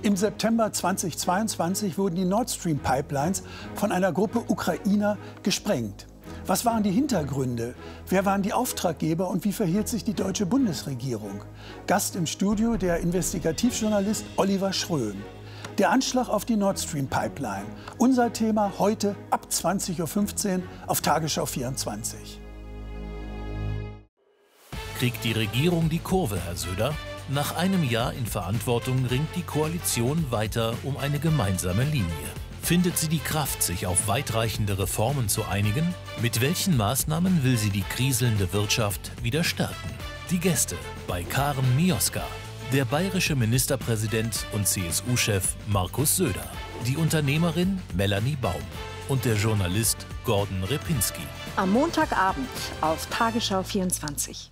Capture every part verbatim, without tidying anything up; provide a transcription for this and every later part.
Im September zweitausendzweiundzwanzig wurden die Nord Stream Pipelines von einer Gruppe Ukrainer gesprengt. Was waren die Hintergründe? Wer waren die Auftraggeber und wie verhielt sich die deutsche Bundesregierung? Gast im Studio der Investigativjournalist Oliver Schröm. Der Anschlag auf die Nord Stream Pipeline. Unser Thema heute ab zwanzig Uhr fünfzehn auf Tagesschau vierundzwanzig. Kriegt die Regierung die Kurve, Herr Söder? Nach einem Jahr in Verantwortung ringt die Koalition weiter um eine gemeinsame Linie. Findet sie die Kraft, sich auf weitreichende Reformen zu einigen? Mit welchen Maßnahmen will sie die kriselnde Wirtschaft wieder stärken? Die Gäste bei Karen Mioska, der bayerische Ministerpräsident und C S U-Chef Markus Söder, die Unternehmerin Melanie Baum und der Journalist Gordon Repinski. Am Montagabend auf Tagesschau vierundzwanzig.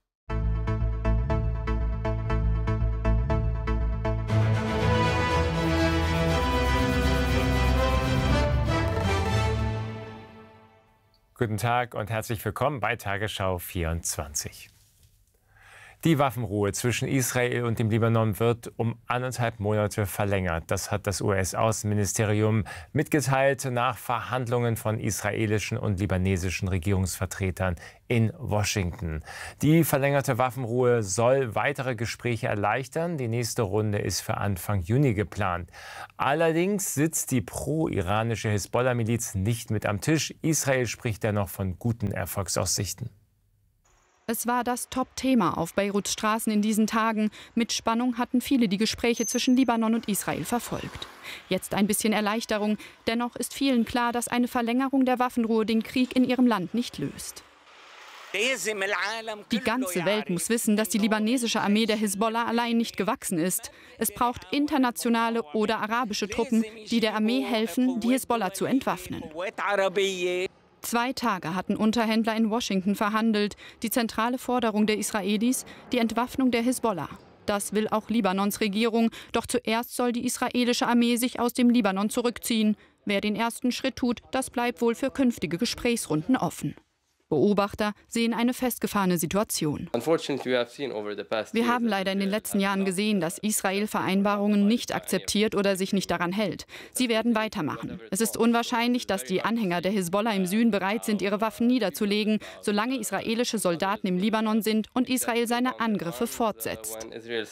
Guten Tag und herzlich willkommen bei Tagesschau vierundzwanzig. Die Waffenruhe zwischen Israel und dem Libanon wird um anderthalb Monate verlängert. Das hat das U S-Außenministerium mitgeteilt nach Verhandlungen von israelischen und libanesischen Regierungsvertretern in Washington. Die verlängerte Waffenruhe soll weitere Gespräche erleichtern. Die nächste Runde ist für Anfang Juni geplant. Allerdings sitzt die pro-iranische Hisbollah-Miliz nicht mit am Tisch. Israel spricht dennoch von guten Erfolgsaussichten. Es war das Top-Thema auf Beiruts Straßen in diesen Tagen. Mit Spannung hatten viele die Gespräche zwischen Libanon und Israel verfolgt. Jetzt ein bisschen Erleichterung. Dennoch ist vielen klar, dass eine Verlängerung der Waffenruhe den Krieg in ihrem Land nicht löst. Die ganze Welt muss wissen, dass die libanesische Armee der Hisbollah allein nicht gewachsen ist. Es braucht internationale oder arabische Truppen, die der Armee helfen, die Hisbollah zu entwaffnen. Zwei Tage hatten Unterhändler in Washington verhandelt. Die zentrale Forderung der Israelis, die Entwaffnung der Hisbollah. Das will auch Libanons Regierung. Doch zuerst soll die israelische Armee sich aus dem Libanon zurückziehen. Wer den ersten Schritt tut, das bleibt wohl für künftige Gesprächsrunden offen. Beobachter sehen eine festgefahrene Situation. Wir haben leider in den letzten Jahren gesehen, dass Israel Vereinbarungen nicht akzeptiert oder sich nicht daran hält. Sie werden weitermachen. Es ist unwahrscheinlich, dass die Anhänger der Hisbollah im Süden bereit sind, ihre Waffen niederzulegen, solange israelische Soldaten im Libanon sind und Israel seine Angriffe fortsetzt.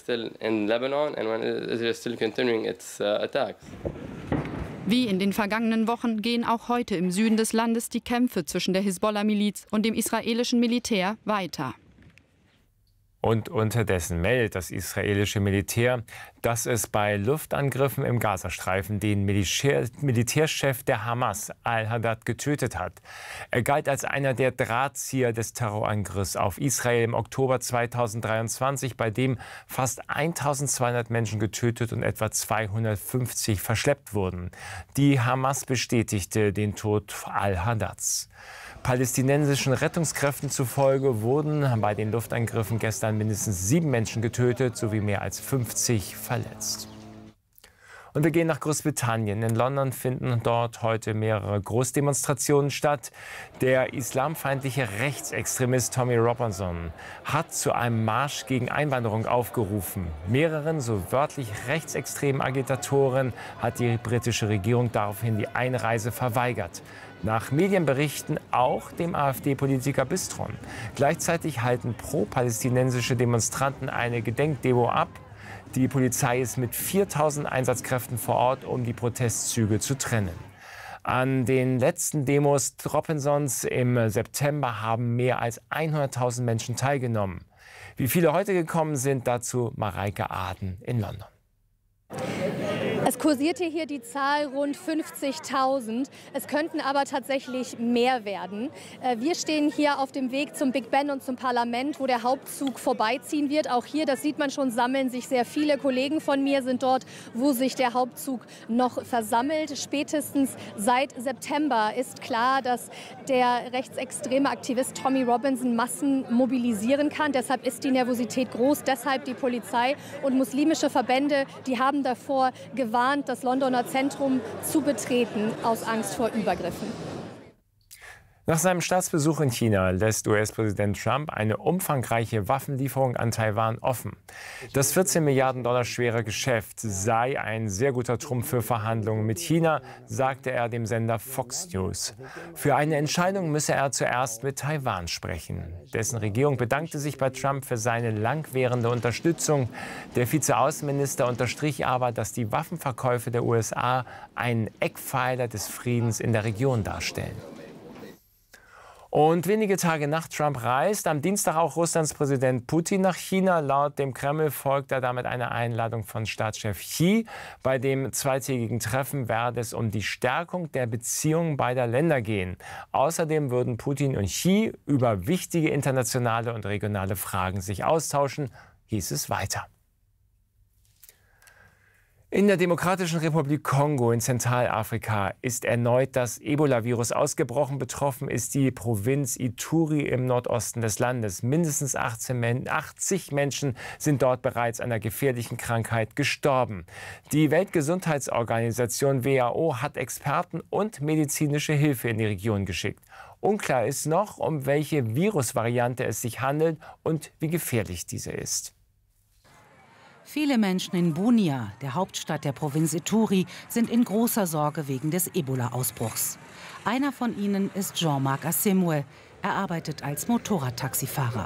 Wie in den vergangenen Wochen gehen auch heute im Süden des Landes die Kämpfe zwischen der Hisbollah-Miliz und dem israelischen Militär weiter. Und unterdessen meldet das israelische Militär, dass es bei Luftangriffen im Gazastreifen den Militär Militärchef der Hamas, al-Haddad, getötet hat. Er galt als einer der Drahtzieher des Terrorangriffs auf Israel im Oktober zweitausenddreiundzwanzig, bei dem fast eintausendzweihundert Menschen getötet und etwa zweihundertfünfzig verschleppt wurden. Die Hamas bestätigte den Tod al-Haddads. Palästinensischen Rettungskräften zufolge wurden bei den Luftangriffen gestern mindestens sieben Menschen getötet sowie mehr als fünfzig verletzt. Und wir gehen nach Großbritannien. In London finden dort heute mehrere Großdemonstrationen statt. Der islamfeindliche Rechtsextremist Tommy Robinson hat zu einem Marsch gegen Einwanderung aufgerufen. Mehreren, so wörtlich rechtsextremen Agitatoren hat die britische Regierung daraufhin die Einreise verweigert. Nach Medienberichten auch dem AfD-Politiker Bistron. Gleichzeitig halten pro-palästinensische Demonstranten eine Gedenkdemo ab. Die Polizei ist mit viertausend Einsatzkräften vor Ort, um die Protestzüge zu trennen. An den letzten Demos Robinsons im September haben mehr als hunderttausend Menschen teilgenommen. Wie viele heute gekommen sind, dazu Mareike Aden in London. Es kursierte hier die Zahl rund fünfzigtausend. Es könnten aber tatsächlich mehr werden. Wir stehen hier auf dem Weg zum Big Ben und zum Parlament, wo der Hauptzug vorbeiziehen wird. Auch hier, das sieht man schon, sammeln sich sehr viele. Kollegen von mir sind dort, wo sich der Hauptzug noch versammelt. Spätestens seit September ist klar, dass der rechtsextreme Aktivist Tommy Robinson Massen mobilisieren kann. Deshalb ist die Nervosität groß. Deshalb die Polizei und muslimische Verbände, die haben davor gewarnt, das Londoner Zentrum zu betreten, aus Angst vor Übergriffen. Nach seinem Staatsbesuch in China lässt U S-Präsident Trump eine umfangreiche Waffenlieferung an Taiwan offen. Das vierzehn Milliarden Dollar schwere Geschäft sei ein sehr guter Trumpf für Verhandlungen mit China, sagte er dem Sender Fox News. Für eine Entscheidung müsse er zuerst mit Taiwan sprechen. Dessen Regierung bedankte sich bei Trump für seine langwährende Unterstützung. Der Vizeaußenminister unterstrich aber, dass die Waffenverkäufe der U S A einen Eckpfeiler des Friedens in der Region darstellen. Und wenige Tage nach Trump reist am Dienstag auch Russlands Präsident Putin nach China. Laut dem Kreml folgt er damit einer Einladung von Staatschef Xi. Bei dem zweitägigen Treffen werde es um die Stärkung der Beziehungen beider Länder gehen. Außerdem würden Putin und Xi über wichtige internationale und regionale Fragen sich austauschen, hieß es weiter. In der Demokratischen Republik Kongo in Zentralafrika ist erneut das Ebola-Virus ausgebrochen. Betroffen ist die Provinz Ituri im Nordosten des Landes. Mindestens achtzig Menschen sind dort bereits an der gefährlichen Krankheit gestorben. Die Weltgesundheitsorganisation W H O hat Experten und medizinische Hilfe in die Region geschickt. Unklar ist noch, um welche Virusvariante es sich handelt und wie gefährlich diese ist. Viele Menschen in Bunia, der Hauptstadt der Provinz Ituri, sind in großer Sorge wegen des Ebola-Ausbruchs. Einer von ihnen ist Jean-Marc Asemwe. Er arbeitet als Motorradtaxifahrer.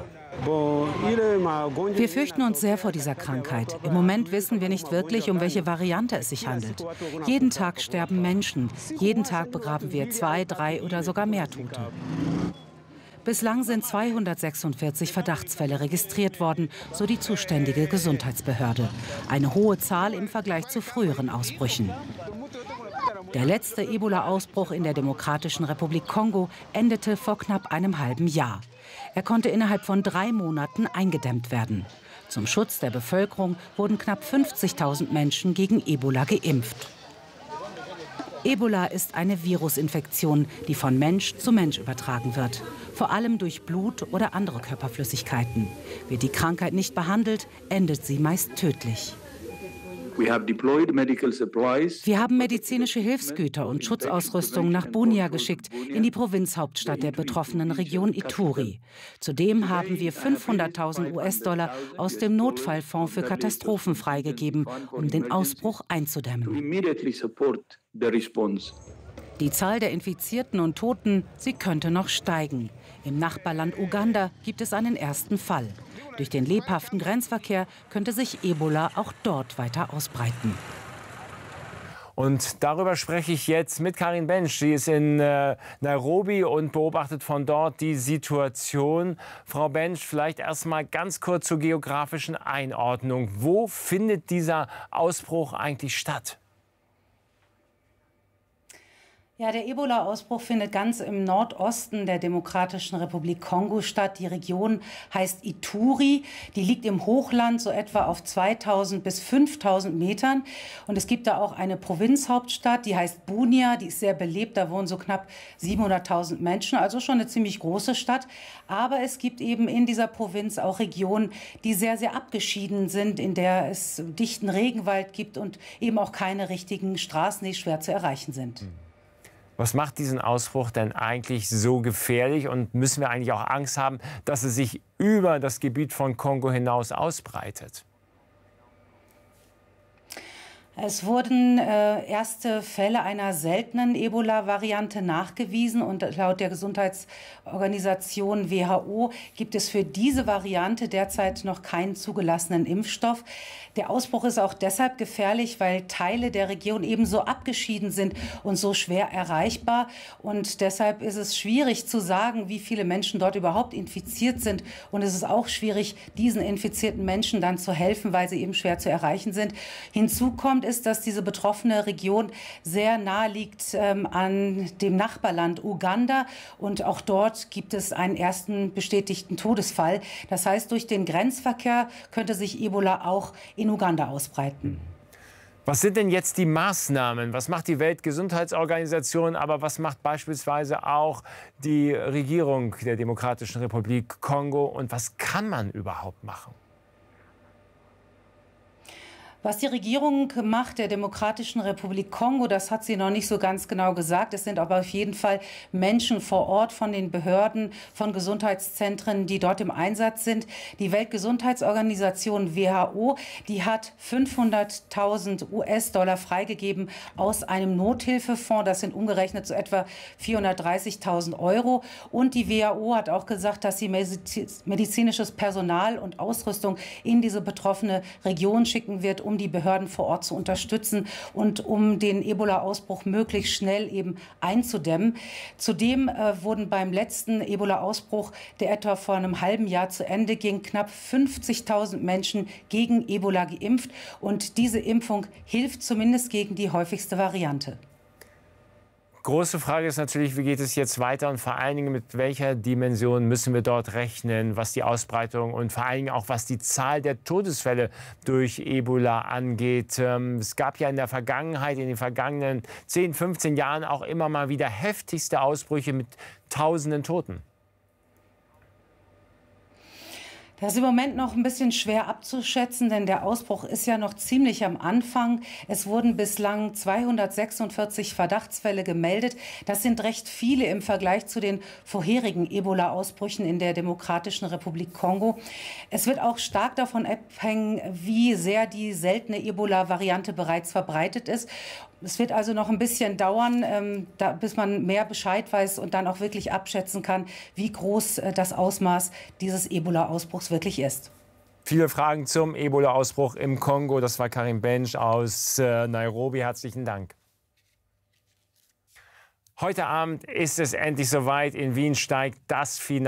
Wir fürchten uns sehr vor dieser Krankheit. Im Moment wissen wir nicht wirklich, um welche Variante es sich handelt. Jeden Tag sterben Menschen. Jeden Tag begraben wir zwei, drei oder sogar mehr Tote. Bislang sind zweihundertsechsundvierzig Verdachtsfälle registriert worden, so die zuständige Gesundheitsbehörde. Eine hohe Zahl im Vergleich zu früheren Ausbrüchen. Der letzte Ebola-Ausbruch in der Demokratischen Republik Kongo endete vor knapp einem halben Jahr. Er konnte innerhalb von drei Monaten eingedämmt werden. Zum Schutz der Bevölkerung wurden knapp fünfzigtausend Menschen gegen Ebola geimpft. Ebola ist eine Virusinfektion, die von Mensch zu Mensch übertragen wird. Vor allem durch Blut oder andere Körperflüssigkeiten. Wird die Krankheit nicht behandelt, endet sie meist tödlich. Wir haben medizinische Hilfsgüter und Schutzausrüstung nach Bunia geschickt, in die Provinzhauptstadt der betroffenen Region Ituri. Zudem haben wir fünfhunderttausend U S-Dollar aus dem Notfallfonds für Katastrophen freigegeben, um den Ausbruch einzudämmen. Die Zahl der Infizierten und Toten, sie könnte noch steigen. Im Nachbarland Uganda gibt es einen ersten Fall. Durch den lebhaften Grenzverkehr könnte sich Ebola auch dort weiter ausbreiten. Und darüber spreche ich jetzt mit Karin Bensch. Sie ist in äh, Nairobi und beobachtet von dort die Situation. Frau Bensch, vielleicht erst mal ganz kurz zur geografischen Einordnung. Wo findet dieser Ausbruch eigentlich statt? Ja, der Ebola-Ausbruch findet ganz im Nordosten der Demokratischen Republik Kongo statt. Die Region heißt Ituri. Die liegt im Hochland so etwa auf zweitausend bis fünftausend Metern. Und es gibt da auch eine Provinzhauptstadt, die heißt Bunia. Die ist sehr belebt, da wohnen so knapp siebenhunderttausend Menschen, also schon eine ziemlich große Stadt. Aber es gibt eben in dieser Provinz auch Regionen, die sehr, sehr abgeschieden sind, in der es dichten Regenwald gibt und eben auch keine richtigen Straßen, die schwer zu erreichen sind. Was macht diesen Ausbruch denn eigentlich so gefährlich? Und müssen wir eigentlich auch Angst haben, dass es sich über das Gebiet von Kongo hinaus ausbreitet? Es wurden äh, erste Fälle einer seltenen Ebola-Variante nachgewiesen. Und laut der Gesundheitsorganisation W H O gibt es für diese Variante derzeit noch keinen zugelassenen Impfstoff. Der Ausbruch ist auch deshalb gefährlich, weil Teile der Region ebenso abgeschieden sind und so schwer erreichbar. Und deshalb ist es schwierig zu sagen, wie viele Menschen dort überhaupt infiziert sind. Und es ist auch schwierig, diesen infizierten Menschen dann zu helfen, weil sie eben schwer zu erreichen sind. Hinzu kommt ist, dass diese betroffene Region sehr nahe liegt ähm, an dem Nachbarland Uganda. Und auch dort gibt es einen ersten bestätigten Todesfall. Das heißt, durch den Grenzverkehr könnte sich Ebola auch in Uganda ausbreiten. Was sind denn jetzt die Maßnahmen? Was macht die Weltgesundheitsorganisation, aber was macht beispielsweise auch die Regierung der Demokratischen Republik Kongo? Und was kann man überhaupt machen? Was die Regierung macht der Demokratischen Republik Kongo, das hat sie noch nicht so ganz genau gesagt. Es sind aber auf jeden Fall Menschen vor Ort von den Behörden, von Gesundheitszentren, die dort im Einsatz sind. Die Weltgesundheitsorganisation W H O, die hat fünfhunderttausend U S-Dollar freigegeben aus einem Nothilfefonds. Das sind umgerechnet so etwa vierhundertdreißigtausend Euro. Und die W H O hat auch gesagt, dass sie medizinisches Personal und Ausrüstung in diese betroffene Region schicken wird, um die Behörden vor Ort zu unterstützen und um den Ebola-Ausbruch möglichst schnell eben einzudämmen. Zudem äh, wurden beim letzten Ebola-Ausbruch, der etwa vor einem halben Jahr zu Ende ging, knapp fünfzigtausend Menschen gegen Ebola geimpft. Und diese Impfung hilft zumindest gegen die häufigste Variante. Große Frage ist natürlich, wie geht es jetzt weiter und vor allen Dingen mit welcher Dimension müssen wir dort rechnen, was die Ausbreitung und vor allen Dingen auch was die Zahl der Todesfälle durch Ebola angeht. Es gab ja in der Vergangenheit, in den vergangenen zehn, fünfzehn Jahren auch immer mal wieder heftigste Ausbrüche mit tausenden Toten. Das ist im Moment noch ein bisschen schwer abzuschätzen, denn der Ausbruch ist ja noch ziemlich am Anfang. Es wurden bislang zweihundertsechsundvierzig Verdachtsfälle gemeldet. Das sind recht viele im Vergleich zu den vorherigen Ebola-Ausbrüchen in der Demokratischen Republik Kongo. Es wird auch stark davon abhängen, wie sehr die seltene Ebola-Variante bereits verbreitet ist. Es wird also noch ein bisschen dauern, ähm, da, bis man mehr Bescheid weiß und dann auch wirklich abschätzen kann, wie groß äh, das Ausmaß dieses Ebola-Ausbruchs wirklich ist. Viele Fragen zum Ebola-Ausbruch im Kongo. Das war Karin Bench aus äh, Nairobi. Herzlichen Dank. Heute Abend ist es endlich soweit. In Wien steigt das Finale.